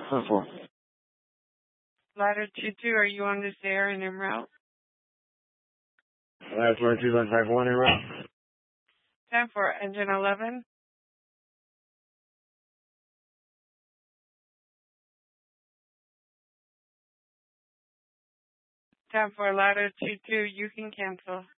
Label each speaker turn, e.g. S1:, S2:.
S1: 4.
S2: Ladder 22, are you on this air and en route?
S1: Ladder 22, line 51 en route.
S2: 10-4, engine 11. 10-4, ladder 22, you can cancel.